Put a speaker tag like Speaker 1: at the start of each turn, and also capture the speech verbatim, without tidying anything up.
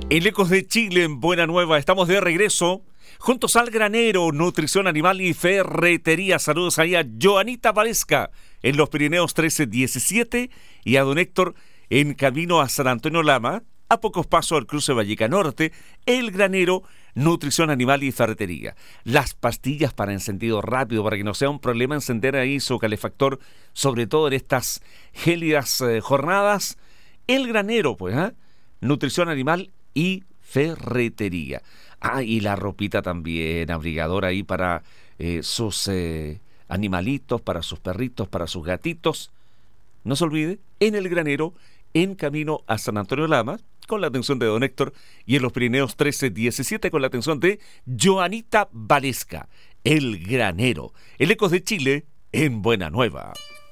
Speaker 1: En Ecos de Chile, en Buena Nueva, estamos de regreso. Juntos al granero, nutrición animal y ferretería. Saludos ahí a Joanita Valesca en los Pirineos trece diecisiete y a don Héctor en camino a San Antonio Lama, a pocos pasos al cruce Valleca Norte. El granero, nutrición animal y ferretería. Las pastillas para encendido rápido, para que no sea un problema encender ahí su calefactor, sobre todo en estas gélidas eh, jornadas. El granero, pues, ¿eh? Nutrición animal y ferretería. Ah, y la ropita también, abrigador ahí para eh, sus eh, animalitos, para sus perritos, para sus gatitos. No se olvide, en el granero, en camino a San Antonio Lama, con la atención de don Héctor, y en los Pirineos trece diecisiete con la atención de Joanita Valesca. El granero, el Ecos de Chile, en Buena Nueva.